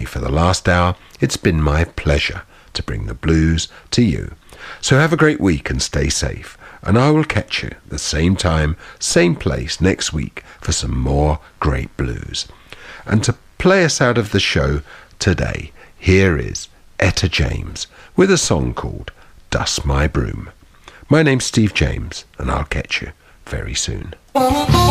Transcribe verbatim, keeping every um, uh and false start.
me for the last hour. It's been my pleasure to bring the blues to you. So have a great week and stay safe. And I will catch you the same time, same place next week for some more great blues. And to play us out of the show today, here is Etta James with a song called Dust My Broom. My name's Steve James, and I'll catch you very soon.